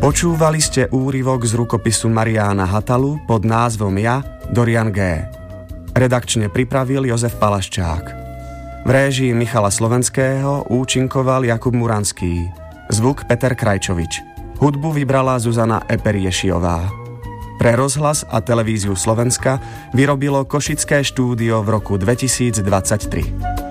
Počúvali ste úryvok z rukopisu Mariána Hatalu pod názvom Ja, Dorian G. Redakčne pripravil Jozef Palaščák. V réžii Michala Slovenského účinkoval Jakub Muranský. Zvuk Peter Krajčovič. Hudbu vybrala Zuzana Eperiešiová. Pre rozhlas a televíziu Slovenska vyrobilo Košické štúdio v roku 2023.